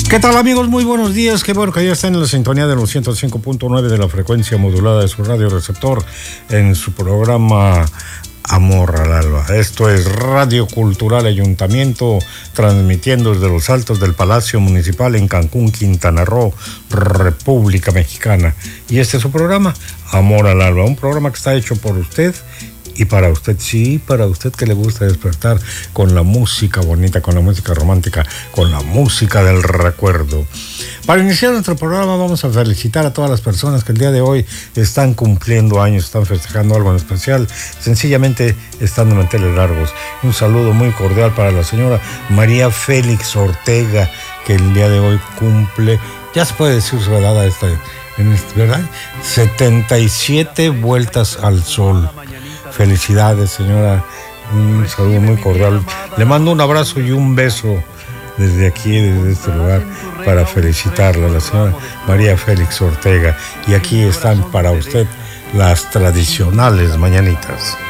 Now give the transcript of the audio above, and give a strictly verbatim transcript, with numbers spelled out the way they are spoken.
¿Qué tal, amigos? Muy buenos días. Qué bueno que ya están en la sintonía de los ciento cinco punto nueve de la frecuencia modulada de su radio receptor en su programa Amor al Alba. Esto es Radio Cultural Ayuntamiento, transmitiendo desde los altos del Palacio Municipal en Cancún, Quintana Roo, República Mexicana. Y este es su programa Amor al Alba, un programa que está hecho por usted y para usted, sí, para usted que le gusta despertar con la música bonita, con la música romántica, con la música del recuerdo. Para iniciar nuestro programa vamos a felicitar a todas las personas que el día de hoy están cumpliendo años, están festejando algo en especial, sencillamente están de manteles largos. Un saludo muy cordial para la señora María Félix Ortega, que el día de hoy cumple, ya se puede decir su edad a esta, en este, ¿verdad? setenta y siete vueltas al sol. Felicidades, señora, un saludo muy cordial. Le mando un abrazo y un beso desde aquí, desde este lugar, para felicitarla, la señora María Félix Ortega. Y aquí están para usted las tradicionales mañanitas.